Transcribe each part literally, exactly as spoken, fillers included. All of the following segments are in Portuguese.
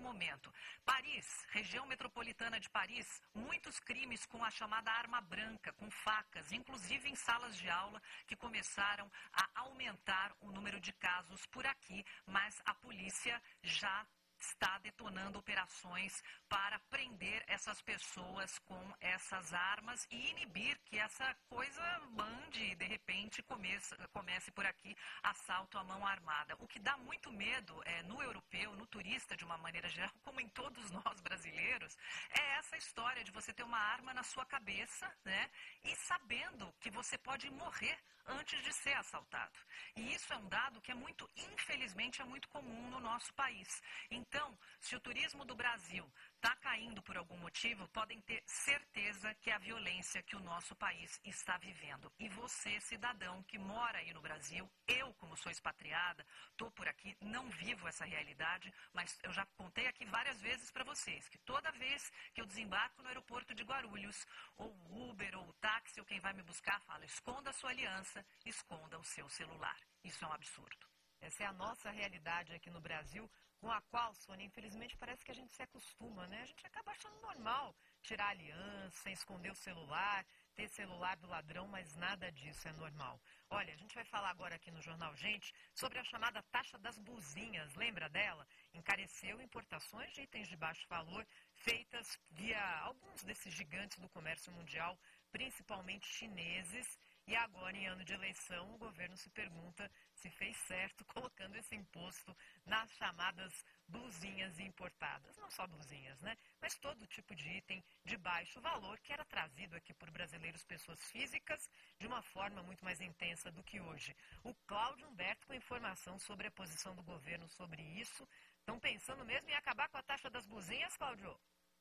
momento. Paris, região metropolitana de Paris, muitos crimes com a chamada arma branca, com facas, inclusive em salas de aula, que começaram a aumentar o número de casos por aqui, mas a polícia já está detonando operações para prender essas pessoas com essas armas e inibir que essa coisa mande, de repente, comece, comece por aqui assalto à mão armada. O que dá muito medo é, no europeu, no turista de uma maneira geral, como em todos nós brasileiros, é essa história de você ter uma arma na sua cabeça, né, e sabendo que você pode morrer antes de ser assaltado. E isso é um dado que é muito, infelizmente, é muito comum no nosso país. Então, se o turismo do Brasil está caindo por algum motivo, podem ter certeza que é a violência que o nosso país está vivendo. E você, cidadão que mora aí no Brasil, eu, como sou expatriada, estou por aqui, não vivo essa realidade, mas eu já contei aqui várias vezes para vocês que toda vez que eu desembarco no aeroporto de Guarulhos, ou o Uber, ou o táxi, ou quem vai me buscar, fala, esconda a sua aliança, esconda o seu celular. Isso é um absurdo. Essa é a nossa realidade aqui no Brasil, com a qual, Sônia, infelizmente parece que a gente se acostuma, né? A gente acaba achando normal tirar a aliança, esconder o celular, ter celular do ladrão, mas nada disso é normal. Olha, a gente vai falar agora aqui no Jornal Gente sobre a chamada taxa das blusinhas, lembra dela? Encareceu importações de itens de baixo valor feitas via alguns desses gigantes do comércio mundial, principalmente chineses. E agora, em ano de eleição, o governo se pergunta se fez certo colocando esse imposto nas chamadas blusinhas importadas. Não só blusinhas, né? Mas todo tipo de item de baixo valor que era trazido aqui por brasileiros, pessoas físicas, de uma forma muito mais intensa do que hoje. O Cláudio Humberto com informação sobre a posição do governo sobre isso. Estão pensando mesmo em acabar com a taxa das blusinhas, Cláudio?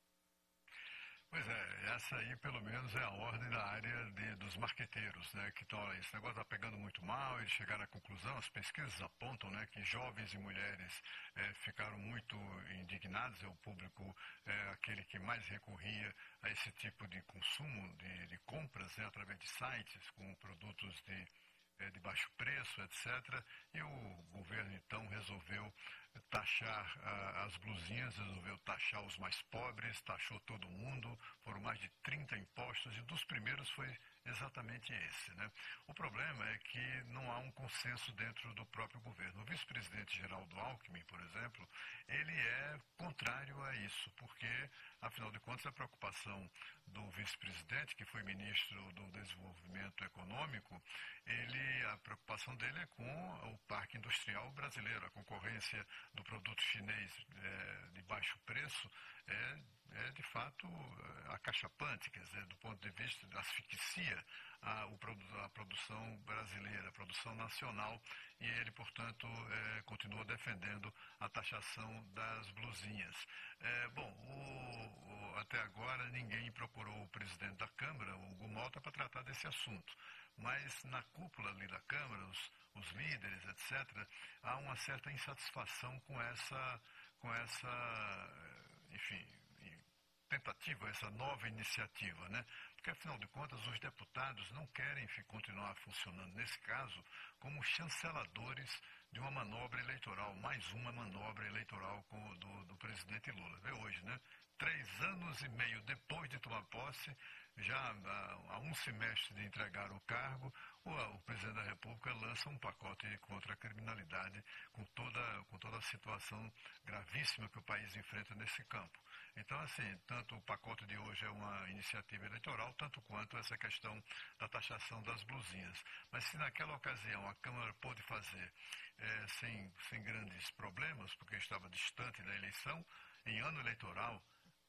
Pois é, essa aí pelo menos é a ordem da área de, dos marqueteiros, né, que estão, esse negócio está pegando muito mal, eles chegaram à conclusão, as pesquisas apontam, né, que jovens e mulheres é, ficaram muito indignados, é o público, é, aquele que mais recorria a esse tipo de consumo, de, de compras, né, através de sites com produtos de, é, de baixo preço, etcétera. E o governo então resolveu taxar ah, as blusinhas, resolveu taxar os mais pobres, taxou todo mundo, foram mais de trinta impostos e dos primeiros foi exatamente esse, né? O problema é que não há um consenso dentro do próprio governo. O vice-presidente Geraldo Alckmin, por exemplo, ele é contrário a isso, porque, afinal de contas, a preocupação do vice-presidente, que foi ministro do Desenvolvimento Econômico, ele, a preocupação dele é com o parque industrial brasileiro, a concorrência do produto chinês é, de baixo preço é, é de fato acachapante, quer dizer, do ponto de vista da asfixia a, o, a produção brasileira, a produção nacional, e ele, portanto, é, continua defendendo a taxação das blusinhas. É, bom, o, o, até agora ninguém procurou o presidente da Câmara, o Hugo Malta, para tratar desse assunto. Mas na cúpula ali da Câmara, os, os líderes, etcétera, há uma certa insatisfação com essa, com essa, enfim, tentativa, essa nova iniciativa, né? Porque, afinal de contas, os deputados não querem continuar funcionando, nesse caso, como chanceladores de uma manobra eleitoral, mais uma manobra eleitoral com, do, do presidente Lula. Vê hoje, né? Três anos e meio depois de tomar posse, já há, há um semestre de entregar o cargo, o, o presidente da República lança um pacote contra a criminalidade com toda, com toda a situação gravíssima que o país enfrenta nesse campo. Então, assim, tanto o pacote de hoje é uma iniciativa eleitoral, tanto quanto essa questão da taxação das blusinhas. Mas se naquela ocasião a Câmara pôde fazer é, sem, sem grandes problemas, porque estava distante da eleição, em ano eleitoral,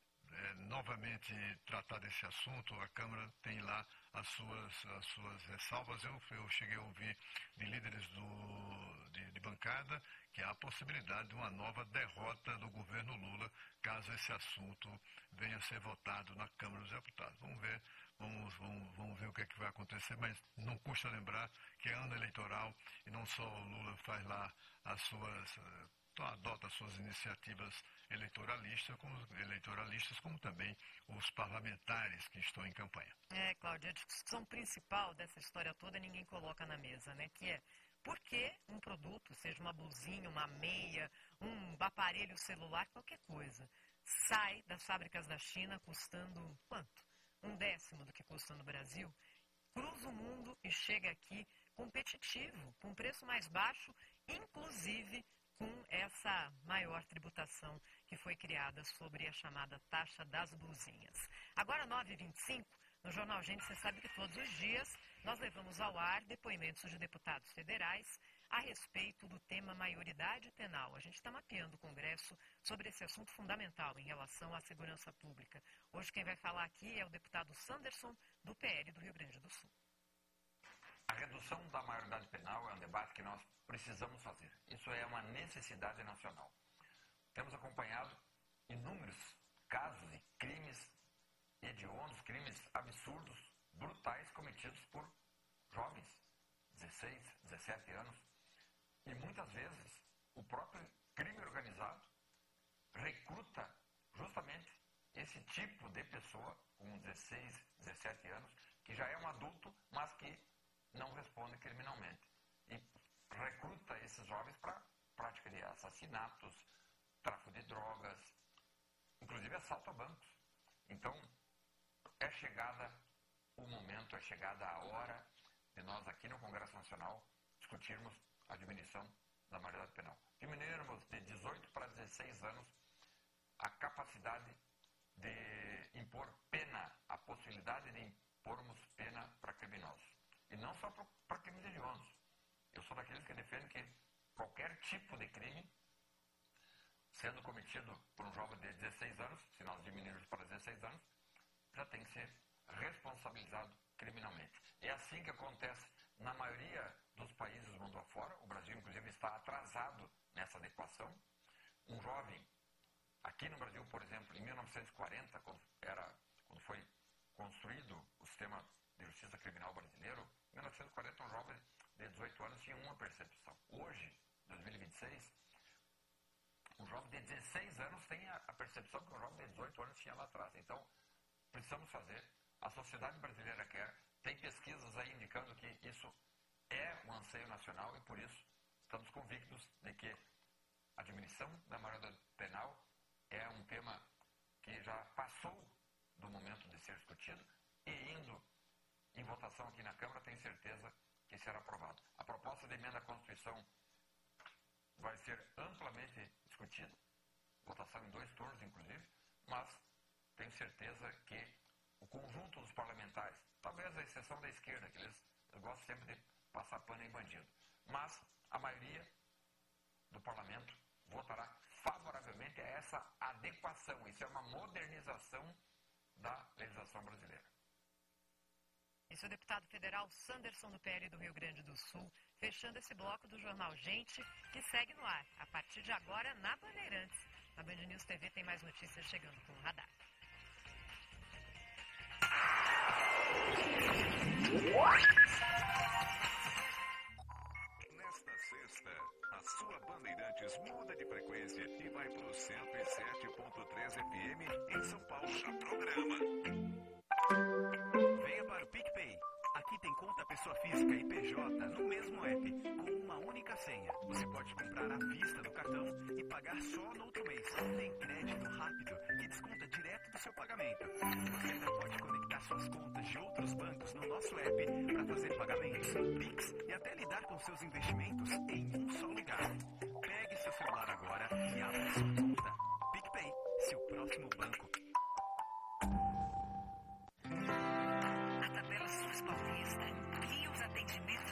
É, novamente tratar desse assunto, a Câmara tem lá as suas, as suas ressalvas. Eu, eu cheguei a ouvir de líderes do, de, de bancada que há a possibilidade de uma nova derrota do governo Lula, caso esse assunto venha a ser votado na Câmara dos Deputados. Vamos ver, vamos, vamos, vamos ver o que é que vai acontecer, mas não custa lembrar que é ano eleitoral e não só o Lula faz lá as suas... adota suas iniciativas eleitoralistas como, eleitoralistas, como também os parlamentares que estão em campanha. É, Cláudia, a discussão principal dessa história toda ninguém coloca na mesa, né? Que é por que um produto, seja uma blusinha, uma meia, um aparelho celular, qualquer coisa, sai das fábricas da China custando quanto? Um décimo do que custa no Brasil, cruza o mundo e chega aqui competitivo, com preço mais baixo, inclusive com essa maior tributação que foi criada sobre a chamada taxa das blusinhas. Agora, nove e vinte e cinco, no Jornal Gente, você sabe que todos os dias nós levamos ao ar depoimentos de deputados federais a respeito do tema maioridade penal. A gente está mapeando o Congresso sobre esse assunto fundamental em relação à segurança pública. Hoje quem vai falar aqui é o deputado Sanderson, do P L do Rio Grande do Sul. A redução da maioridade penal é um debate que nós precisamos fazer. Isso é uma necessidade nacional. Temos acompanhado inúmeros casos de crimes hediondos, crimes absurdos, brutais, cometidos por jovens, dezesseis, dezessete anos. E muitas vezes o próprio crime organizado recruta justamente esse tipo de pessoa com dezesseis, dezessete anos, que já é um adulto, mas que não responde criminalmente. E recruta esses jovens para prática de assassinatos, tráfico de drogas, inclusive assalto a bancos. Então, é chegada o momento, é chegada a hora de nós aqui no Congresso Nacional discutirmos a diminuição da maioridade penal. Diminuirmos de dezoito para dezesseis anos a capacidade de impor pena, a possibilidade de impormos pena para criminosos. E não só para crimes hediondos. Eu sou daqueles que defendem que qualquer tipo de crime, sendo cometido por um jovem de dezesseis anos, se nós diminuirmos para dezesseis anos, já tem que ser responsabilizado criminalmente. É assim que acontece na maioria dos países do mundo afora. O Brasil, inclusive, está atrasado nessa adequação. Um jovem, aqui no Brasil, por exemplo, em mil novecentos e quarenta, quando, era, quando foi construído o sistema de justiça criminal brasileiro, em mil novecentos e quarenta, um jovem de dezoito anos tinha uma percepção. Hoje, dois mil e vinte e seis, um jovem de dezesseis anos tem a, a percepção que um jovem de dezoito anos tinha lá atrás. Então, precisamos fazer, a sociedade brasileira quer, tem pesquisas aí indicando que isso é um anseio nacional e por isso estamos convictos de que a diminuição da maioridade penal é um tema que já passou do momento de ser discutido e indo em votação aqui na Câmara, tenho certeza que será aprovado. A proposta de emenda à Constituição vai ser amplamente discutida, votação em dois turnos inclusive, mas tenho certeza que o conjunto dos parlamentares, talvez a exceção da esquerda, que eles, eles gostam sempre de passar pano em bandido, mas a maioria do parlamento votará favoravelmente a essa adequação. Isso é uma modernização da legislação brasileira. Esse é o deputado federal Sanderson, do P L do Rio Grande do Sul, fechando esse bloco do Jornal Gente, que segue no ar, a partir de agora, na Bandeirantes. Na Band News T V tem mais notícias chegando com o radar. Nesta sexta, a sua Bandeirantes muda de frequência e vai para o cento e sete ponto três F M em São Paulo. No programa. Venha para o PicPay. Aqui tem conta pessoa física e P J no mesmo app, com uma única senha. Você pode comprar à vista do cartão e pagar só no outro mês. Tem crédito rápido que desconta direto do seu pagamento. Você ainda pode conectar suas contas de outros bancos no nosso app para fazer pagamentos, Pix e até lidar com seus investimentos em um só lugar. Pegue seu celular agora e abra sua conta. PicPay, seu próximo banco. A Tabela SUS Paulista amplia os atendimentos